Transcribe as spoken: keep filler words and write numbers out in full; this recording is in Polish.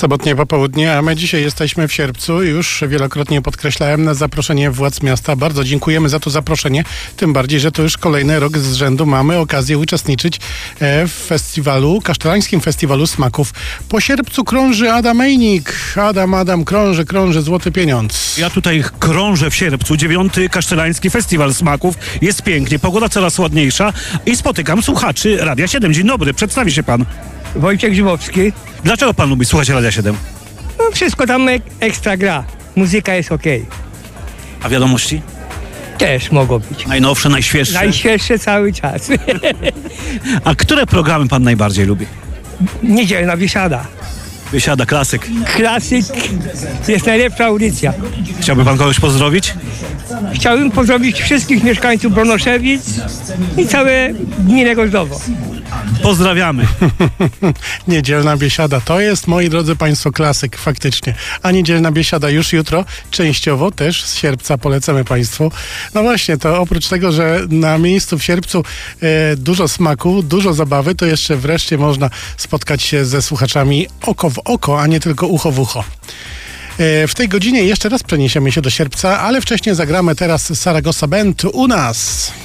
Sobotnie popołudnie, a my dzisiaj jesteśmy w Sierpcu. Już wielokrotnie podkreślałem na zaproszenie władz miasta. Bardzo dziękujemy za to zaproszenie. Tym bardziej, że to już kolejny rok z rzędu mamy okazję uczestniczyć w festiwalu, kasztelańskim festiwalu smaków. Po Sierpcu krąży Adam Ejnik. Adam, Adam, krąży, krąży złoty pieniądz. Ja tutaj krążę w Sierpcu, dziewiąty kasztelański festiwal smaków. Jest pięknie, pogoda coraz ładniejsza i spotykam słuchaczy Radia siedem. Dzień dobry, przedstawi się pan. Wojciech Grzybowski. Dlaczego pan lubi słuchać Radia siedem? No wszystko tam ek- ekstra gra. Muzyka jest okej. A wiadomości? Też mogą być. Najnowsze, najświeższe? Najświeższe cały czas. A które programy pan najbardziej lubi? Niedzielna biesiada. Wysiada klasyk. Klasyk jest najlepsza audycja. Chciałby pan kogoś pozdrowić? Chciałbym pozdrowić wszystkich mieszkańców Bronoszewic i całe gminę Gozdowo. Pozdrawiamy. Niedzielna biesiada. To jest, moi drodzy państwo, klasyk faktycznie. A niedzielna biesiada już jutro, częściowo też z Sierpca polecamy państwu. No właśnie, to oprócz tego, że na miejscu w Sierpcu e, dużo smaku, dużo zabawy, to jeszcze wreszcie można spotkać się ze słuchaczami oko w oko, a nie tylko ucho w ucho. W tej godzinie jeszcze raz przeniesiemy się do Sierpca, ale wcześniej zagramy teraz Saragossa Band u nas.